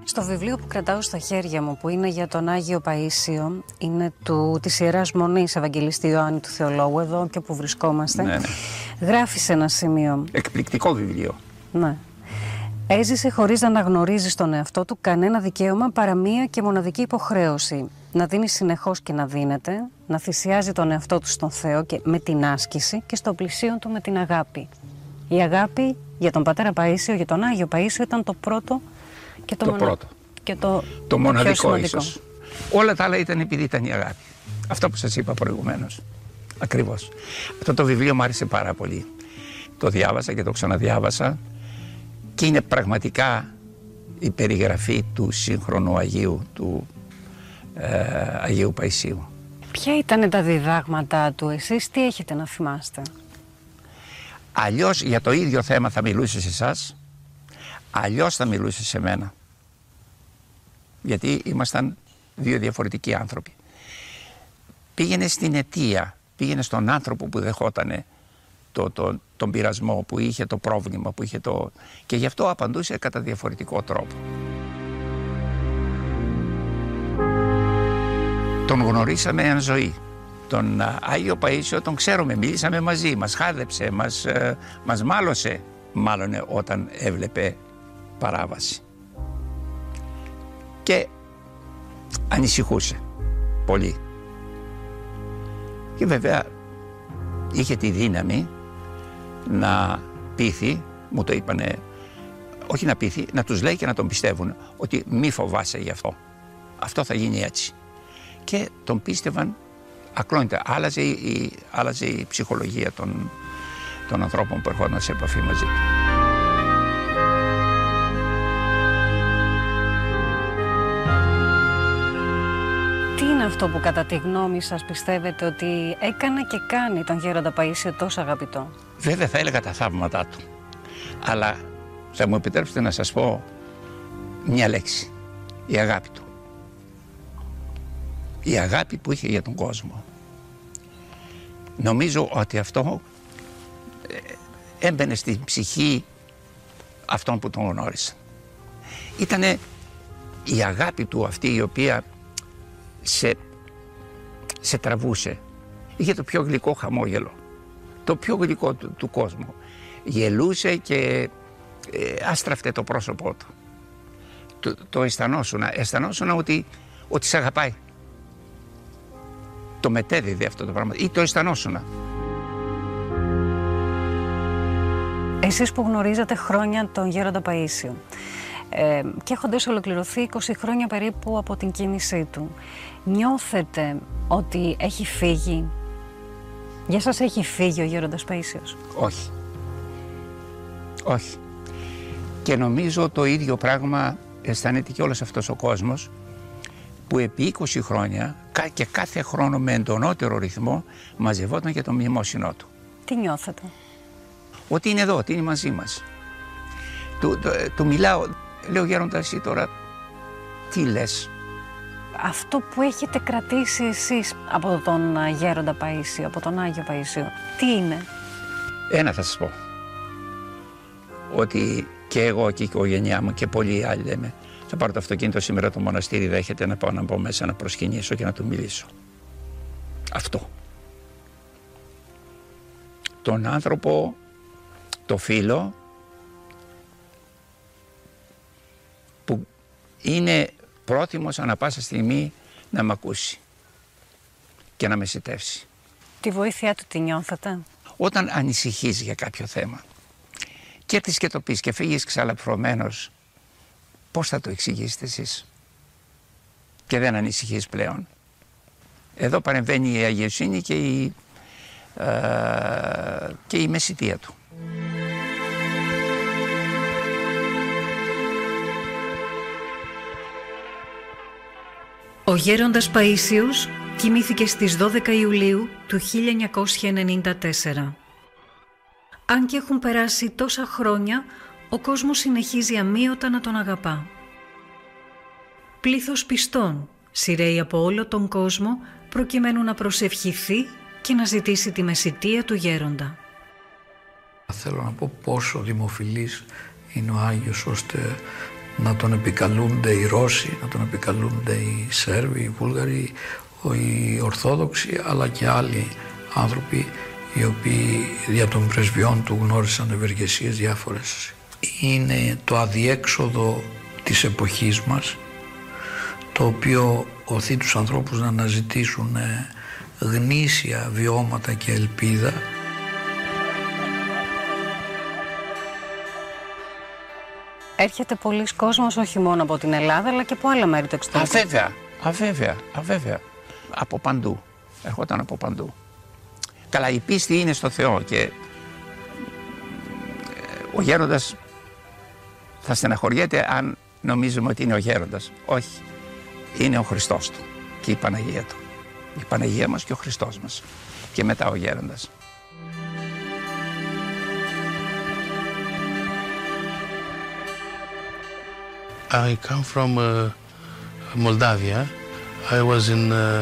Στο βιβλίο που κρατάω στα χέρια μου, που είναι για τον Άγιο Παΐσιο, είναι της Ιεράς Μονής Ευαγγελιστή Ιωάννη του Θεολόγου, εδώ και όπου βρισκόμαστε, ναι. Γράφει σε ένα σημείο. Εκπληκτικό βιβλίο. Ναι. Έζησε χωρίς να αναγνωρίζει στον εαυτό του κανένα δικαίωμα παρά μία και μοναδική υποχρέωση. Να δίνει συνεχώς και να δίνεται, να θυσιάζει τον εαυτό του στον Θεό και με την άσκηση και στο πλησίον του με την αγάπη. Η αγάπη για τον Πατέρα Παΐσιο, για τον Άγιο Παΐσιο ήταν το πρώτο και το μοναδικό ίσως. Όλα τα άλλα ήταν επειδή ήταν η αγάπη. Αυτό που σας είπα προηγουμένως. Ακριβώς. Αυτό το βιβλίο μου άρεσε πάρα πολύ. Το διάβασα και το ξαναδιάβασα και είναι πραγματικά η περιγραφή του σύγχρονου Αγίου, του Αγίου Παΐσιου. Ποια ήταν τα διδάγματά του, εσείς τι έχετε να θυμάστε? Αλλιώς για το ίδιο θέμα θα μιλούσε σε εσάς, αλλιώς θα μιλούσε σε μένα. Γιατί ήμασταν δύο διαφορετικοί άνθρωποι. Πήγαινε στην αιτία, πήγαινε στον άνθρωπο που δεχότανε τον πειρασμό, που είχε το πρόβλημα, που είχε και γι' αυτό απαντούσε κατά διαφορετικό τρόπο. Τον γνωρίσαμε εν ζωή. Τον Άγιο Παΐσιο τον ξέρουμε, μίλησαμε μαζί, μας χάδεψε, μας μάλωσε, μάλλον όταν έβλεπε παράβαση. Και ανησυχούσε πολύ. Και βέβαια είχε τη δύναμη να πείθει, μου το είπανε, όχι να πείθει, να τους λέει και να τον πιστεύουν ότι μη φοβάσαι γι' αυτό. Αυτό θα γίνει έτσι. Και τον πίστευαν ακλόνητα. Άλλαζε η ψυχολογία των ανθρώπων που ερχόταν σε επαφή μαζί του. Τι είναι αυτό που κατά τη γνώμη σας πιστεύετε ότι έκανε και κάνει τον Γέροντα Παΐσιο τόσο αγαπητό? Βέβαια θα έλεγα τα θαύματά του. Αλλά θα μου επιτρέψετε να σας πω μια λέξη. Η αγάπη του. Η αγάπη που είχε για τον κόσμο. Νομίζω ότι αυτό έμπαινε στην ψυχή αυτών που τον γνώρισαν. Ήτανε η αγάπη του αυτή η οποία σε τραβούσε. Είχε το πιο γλυκό χαμόγελο. Το πιο γλυκό του κόσμου. Γελούσε και άστραφτε το πρόσωπό του. Το αισθανόσουνα ότι σε αγαπάει. Το μετέδιδε αυτό το πράγμα ή το αισθανόσουνα. Εσείς που γνωρίζατε χρόνια τον Γέροντα Παΐσιο και έχοντας ολοκληρωθεί 20 χρόνια περίπου από την κίνησή του, νιώθετε ότι έχει φύγει? Για σας έχει φύγει ο Γέροντας Παΐσιος? Όχι. Όχι. Και νομίζω το ίδιο πράγμα αισθάνεται και όλος αυτός ο κόσμος που επί 20 χρόνια και κάθε χρόνο με εντονότερο ρυθμό μαζευόταν για το μνημόσυνό του. Τι νιώθετε? Ότι είναι εδώ, ότι είναι μαζί μας. Του μιλάω, λέω Γέροντα, εσύ τώρα τι λες? Αυτό που έχετε κρατήσει εσείς από τον Γέροντα Παΐσιο, από τον Άγιο Παΐσιο, τι είναι? Ένα θα σας πω. Ότι και εγώ και η οικογένειά μου και πολλοί άλλοι λέμε, θα πάρω το αυτοκίνητο σήμερα το μοναστήρι, δέχεται να πάω να μπω μέσα να προσκυνήσω και να του μιλήσω. Αυτό. Τον άνθρωπο, το φίλο που είναι πρόθυμος ανά πάσα στιγμή να μ' ακούσει και να με σιτεύσει. Τη βοήθειά του τη νιώθετε? Όταν ανησυχείς για κάποιο θέμα και έρθεις και το πεις και φύγεις ξαλαφρωμένος, πώς θα το εξηγήσετε εσείς και δεν ανησυχείς πλέον? Εδώ παρεμβαίνει η αγιοσύνη και η μεσιτεία του. Ο Γέροντας Παΐσιος κοιμήθηκε στις 12 Ιουλίου του 1994. Αν και έχουν περάσει τόσα χρόνια, ο κόσμος συνεχίζει αμείωτα να τον αγαπά. Πλήθος πιστών σειραίει από όλο τον κόσμο προκειμένου να προσευχηθεί και να ζητήσει τη μεσιτεία του Γέροντα. Θέλω να πω πόσο δημοφιλής είναι ο Άγιος, ώστε να τον επικαλούνται οι Ρώσοι, να τον επικαλούνται οι Σέρβοι, οι Βούλγαροι, οι Ορθόδοξοι, αλλά και άλλοι άνθρωποι οι οποίοι δια των πρεσβειών του γνώρισαν ευεργεσίες διάφορες. Είναι το αδιέξοδο της εποχής μας, το οποίο οθεί τους ανθρώπους να αναζητήσουν γνήσια βιώματα και ελπίδα. Έρχεται πολλοί κόσμος όχι μόνο από την Ελλάδα αλλά και από άλλα μέρη του εξωτερικού. Αβέβαια. Από παντού. Ερχόταν από παντού. Καλά, η πίστη είναι στο Θεό και ο γέροντας θα στεναχωριέται αν νομίζουμε ότι είναι ο γέροντας. Όχι. Είναι ο Χριστός του και η Παναγία του. Η Παναγία μας και ο Χριστός μας. Και μετά ο γέροντας. I come from Moldavia. I was in